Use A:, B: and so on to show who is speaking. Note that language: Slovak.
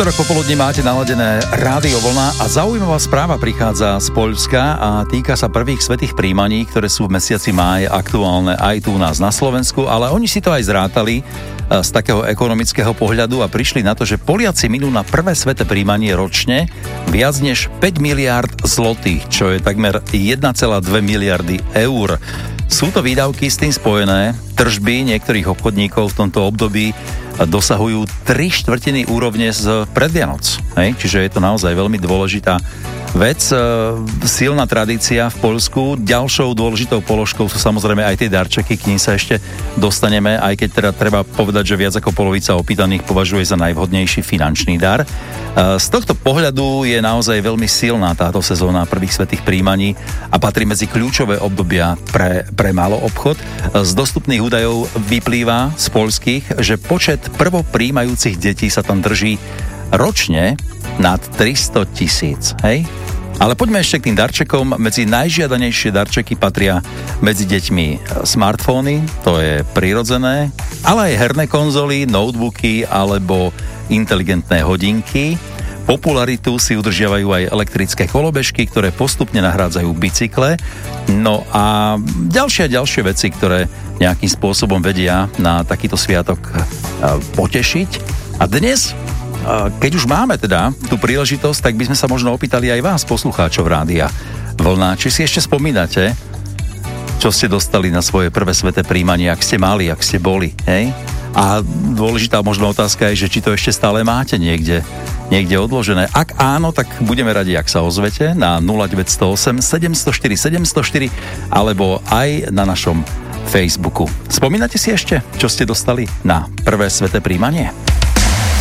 A: Útorok popoludní máte naladené Rádio Vlna a zaujímavá správa prichádza z Poľska a týka sa prvých svätých príjmaní, ktoré sú v mesiaci máj aktuálne aj tu u nás na Slovensku, ale oni si to aj zrátali z takého ekonomického pohľadu a prišli na to, že Poliaci minú na prvé sväté príjmanie ročne viac než 5 miliárd zlotých, čo je takmer 1,2 miliardy eur. Sú to výdavky s tým spojené, tržby niektorých obchodníkov v tomto období dosahujú 3/4 úrovne z predvianoc. Čiže je to naozaj veľmi dôležitá vec. Silná tradícia v Poľsku. Ďalšou dôležitou položkou sú samozrejme aj tie darčeky, k nim sa ešte dostaneme, aj keď teda treba povedať, že viac ako polovica opýtaných považuje za najvhodnejší finančný dar. Z tohto pohľadu je naozaj veľmi silná táto sezóna prvých svätých príjmaní a patrí medzi kľúčové obdobia pre maloobchod. Z dostupných údajov vyplýva z poľských, že počet prvopríjmajúcich detí sa tam drží ročne nad 300 000, hej? Ale poďme ešte k tým darčekom. Medzi najžiadanejšie darčeky patria medzi deťmi smartfóny, to je prirodzené, ale aj herné konzoly, notebooky alebo inteligentné hodinky. Popularitu si udržiavajú aj elektrické kolobežky, ktoré postupne nahrádzajú bicykle. No a ďalšie veci, ktoré nejakým spôsobom vedia na takýto sviatok potešiť. A dnes, keď už máme teda tú príležitosť, tak by sme sa možno opýtali aj vás, poslucháčov Rádia Vlna, či si ešte spomínate, čo ste dostali na svoje prvé sväté príjmanie, ak ste mali, ak ste boli, hej? A dôležitá možno otázka je, že či to ešte stále máte niekde odložené. Ak áno, tak budeme radi, ak sa ozvete na 0908 704 704 alebo aj na našom Facebooku. Spomínate si ešte, čo ste dostali na prvé sväté príjmanie?